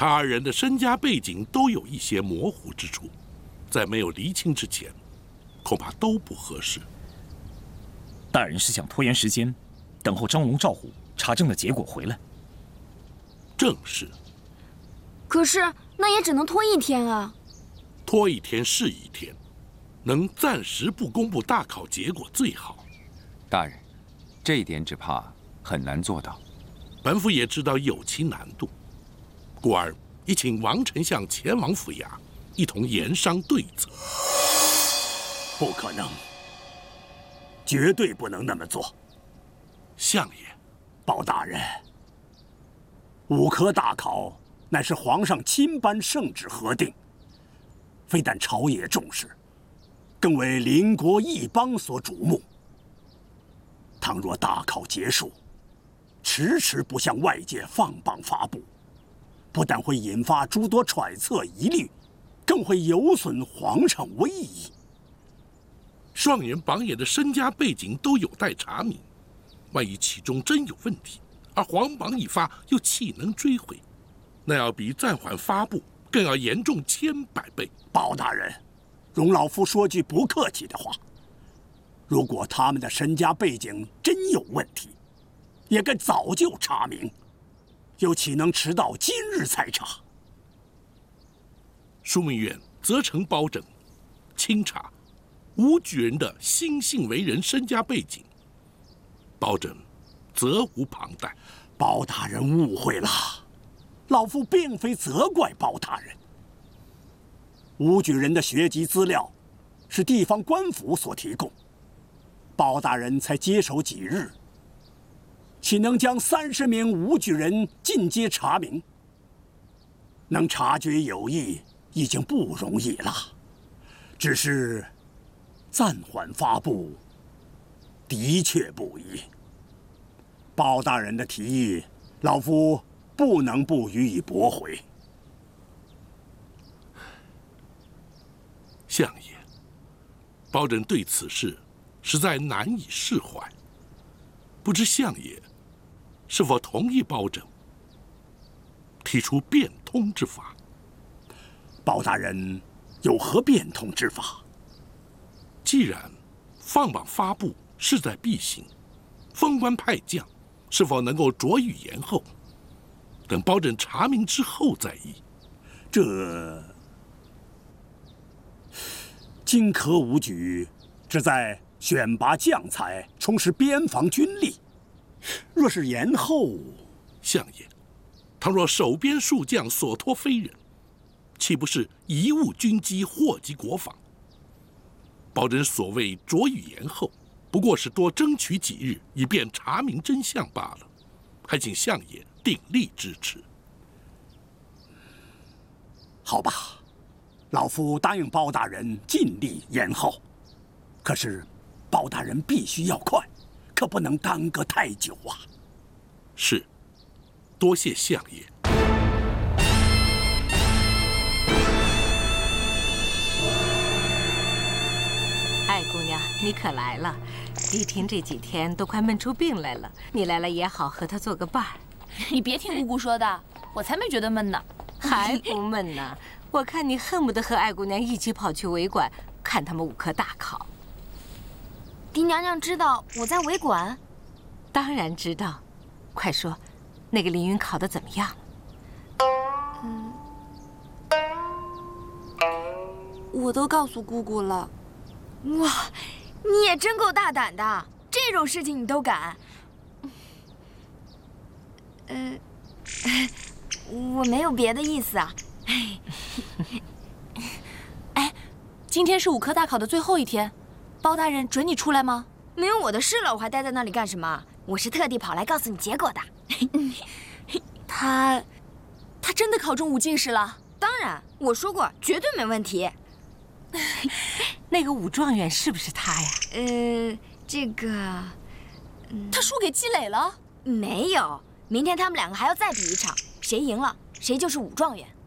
他二人的身家背景都有一些模糊之处，在没有厘清之前，恐怕都不合适。 大人是想拖延时间，等候张龙赵虎查证的结果回来。 正是。 可是那也只能拖1天啊。 拖1天是1天，能暂时不公布大考结果最好。 大人，这一点只怕很难做到。 本府也知道有其难度，故而已请王丞相前往府衙，一同研商对策。 不可能，绝对不能那么做。 相爷， 包大人，5科大考乃是皇上亲颁圣旨核定，非但朝野重视，更为邻国异邦所瞩目。倘若大考结束，迟迟不向外界放榜发布，不但会引发诸多揣测疑虑，更会有损皇上威仪。 状元榜眼的身家背景都有待查明，万一其中真有问题，而皇榜一发又岂能追回？那要比暂缓发布更要严重1000百倍。 包大人，容老夫说句不客气的话，如果他们的身家背景真有问题，也该早就查明，又岂能迟到今日才查？ 枢密院责成包拯清查武举人的心性为人、身家背景，包拯责无旁贷。 包大人误会了，老夫并非责怪包大人。武举人的学籍资料是地方官府所提供，包大人才接手几日，岂能将30名武举人尽皆查明？能察觉有异已经不容易了，只是暂缓发布的确不宜。包大人的提议，老夫不能不予以驳回。 相爷，包拯对此事实在难以释怀，不知相爷是否同意包拯提出变通之法？ 包大人有何变通之法？ 既然放榜发布势在必行，封官派将是否能够着予延后？等包拯查明之后再议。 这荆轲武举旨在选拔将才，充实边防军力。若是延后， 相爷，倘若守边戍将所托非人，岂不是贻误军机，祸及国防？包拯所谓着予延后，不过是多争取几日，以便查明真相罢了。还请相爷鼎力支持。 好吧，老夫答应包大人尽力延后。可是，包大人必须要快，可不能耽搁太久啊。 是，多谢相爷。 艾姑娘，你可来了。丽婷这几天都快闷出病来了，你来了也好，和她做个伴儿。 你别听姑姑说的，我才没觉得闷呢。 还不闷呢？我看你恨不得和艾姑娘一起跑去维馆看他们5科大考。 狄娘娘知道我在维馆？ 当然知道。快说，那个凌云考得怎么样？ 我都告诉姑姑了。 哇，你也真够大胆的，这种事情你都敢。我没有别的意思啊。 哎，今天是5科大考的最后一天，包大人准你出来吗？ 没有我的事了，我还待在那里干什么？我是特地跑来告诉你结果的。 他真的考中武进士了？ 当然，我说过绝对没问题。 那个武状元是不是他呀？ 这个， 他输给季磊了？ 没有，明天他们2个还要再比一场，谁赢了谁就是武状元。